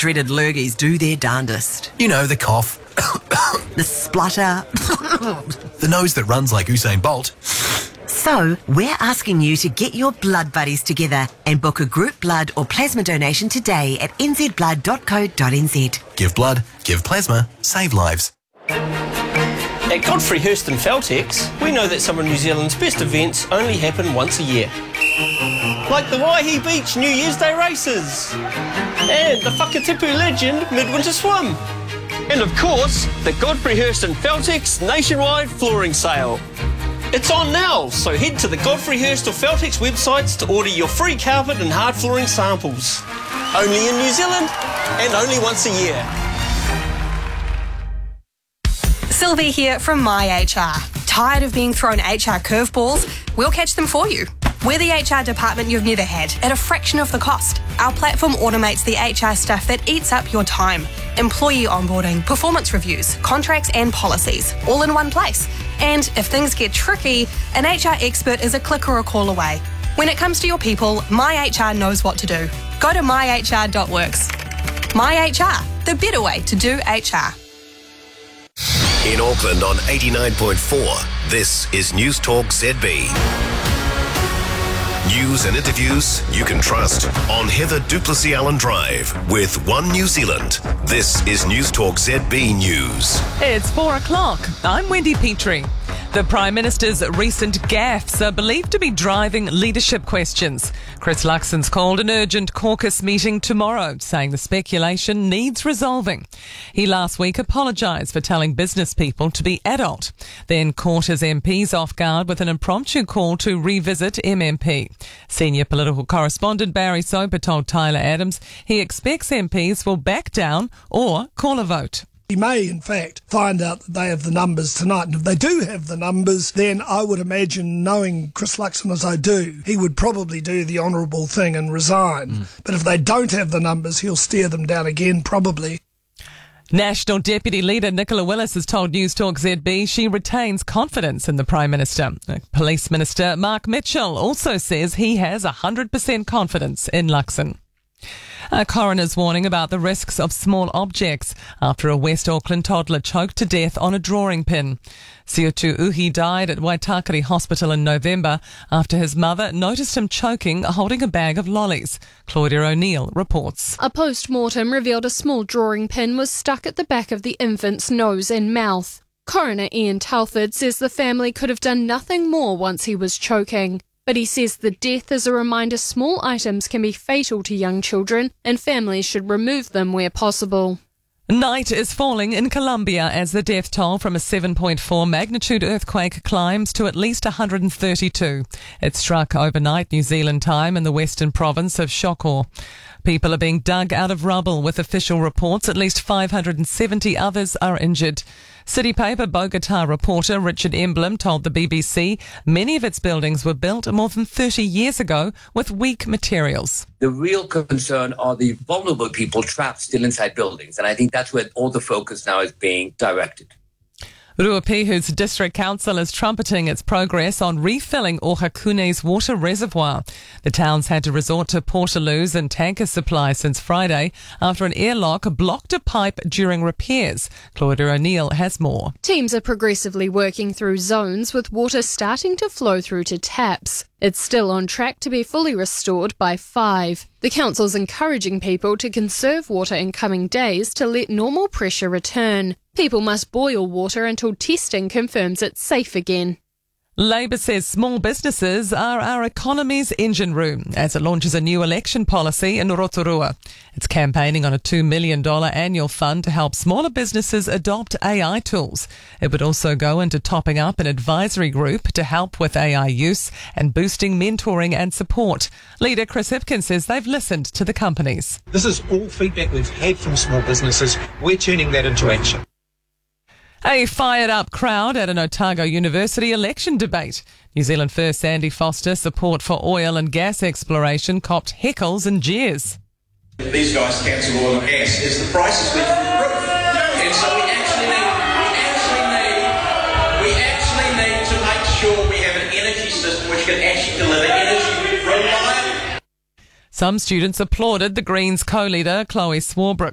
dreaded lurgies do their darndest. You know, the cough, The splutter. the nose that runs like Usain Bolt. So, we're asking you to get your blood buddies together and book a group blood or plasma donation today at nzblood.co.nz. Give blood, give plasma, save lives. At Godfrey Hirst and Feltex, we know that some of New Zealand's best events only happen once a year. Like the Waihi Beach New Year's Day races, and the Whakatipu Legend Midwinter Swim, and of course, the Godfrey Hirst and Feltex nationwide flooring sale. It's on now, so head to the Godfrey Hirst or Feltex websites to order your free carpet and hard flooring samples. Only in New Zealand, and only once a year. Sylvie here from MyHR. Tired of being thrown HR curveballs? We'll catch them for you. We're the HR department you've never had at a fraction of the cost. Our platform automates the HR stuff that eats up your time. Employee onboarding, performance reviews, contracts and policies, all in one place. And if things get tricky, an HR expert is a click or a call away. When it comes to your people, MyHR knows what to do. Go to myhr.works. MyHR, the better way to do HR. In Auckland on 89.4, this is News Talk ZB. News and interviews you can trust on Heather Duplessis Allen Drive with One New Zealand. This is News Talk ZB News. It's 4 o'clock. I'm Wendy Petrie. The Prime Minister's recent gaffes are believed to be driving leadership questions. Chris Luxon's called an urgent caucus meeting tomorrow, saying the speculation needs resolving. He last week apologised for telling business people to be adult, then caught his MPs off guard with an impromptu call to revisit MMP. Senior political correspondent Barry Soper told Tyler Adams he expects MPs will back down or call a vote. He may, in fact, find out that they have the numbers tonight. And if they do have the numbers, then I would imagine, knowing Chris Luxon as I do, he would probably do the honourable thing and resign. But if they don't have the numbers, he'll steer them down again, probably. National Deputy Leader Nicola Willis has told News Talk ZB she retains confidence in the Prime Minister. Police Minister Mark Mitchell also says he has 100% confidence in Luxon. A coroner's warning about the risks of small objects after a West Auckland toddler choked to death on a drawing pin. Siutu Uhi died at Waitakere Hospital in November after his mother noticed him choking holding a bag of lollies. Claudia O'Neill reports. A post-mortem revealed a small drawing pin was stuck at the back of the infant's nose and mouth. Coroner Ian Telford says the family could have done nothing more once he was choking. But he says the death is a reminder small items can be fatal to young children and families should remove them where possible. Night is falling in Colombia as the death toll from a 7.4 magnitude earthquake climbs to at least 132. It struck overnight New Zealand time in the western province of Chocó. People are being dug out of rubble with official reports. At least 570 others are injured. City Paper Bogota reporter Richard Emblem told the BBC many of its buildings were built more than 30 years ago with weak materials. The real concern are the vulnerable people trapped still inside buildings, and I think that's where all the focus now is being directed. Ruapihu's district council is trumpeting its progress on refilling Ohakune's water reservoir. The town's had to resort to portaloos and tanker supply since Friday after an airlock blocked a pipe during repairs. Claudia O'Neill has more. Teams are progressively working through zones with water starting to flow through to taps. It's still on track to be fully restored by 5. The council's encouraging people to conserve water in coming days to let normal pressure return. People must boil water until testing confirms it's safe again. Labour says small businesses are our economy's engine room as it launches a new election policy in Rotorua. It's campaigning on a $2 million annual fund to help smaller businesses adopt AI tools. It would also go into topping up an advisory group to help with AI use and boosting mentoring and support. Leader Chris Hipkins says they've listened to the companies. This is all feedback we've had from small businesses. We're turning that into action. A fired-up crowd at an Otago University election debate. New Zealand First Sandy Foster support for oil and gas exploration copped heckles and jeers. These guys cancel oil and gas as the prices went through the roof. And so we actually need to make sure we have an energy system which can actually deliver energy reliably. Some students applauded the Greens co-leader Chloe Swarbrick.